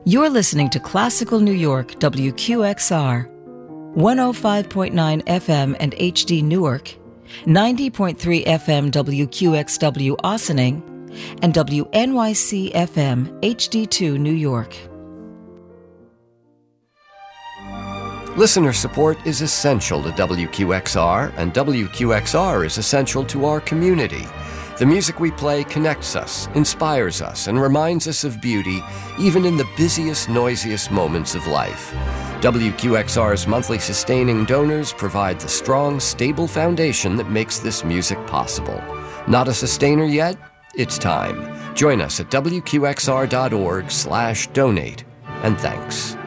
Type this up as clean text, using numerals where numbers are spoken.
You're listening to Classical New York, WQXR, 105.9 FM and HD Newark, 90.3 FM WQXW Ossining, and WNYC FM HD2 New York. Listener support is essential to WQXR, and WQXR is essential to our community. The music we play connects us, inspires us, and reminds us of beauty, even in the busiest, noisiest moments of life. WQXR's monthly sustaining donors provide the strong, stable foundation that makes this music possible. Not a sustainer yet? It's time. Join us at WQXR.org/donate. And thanks.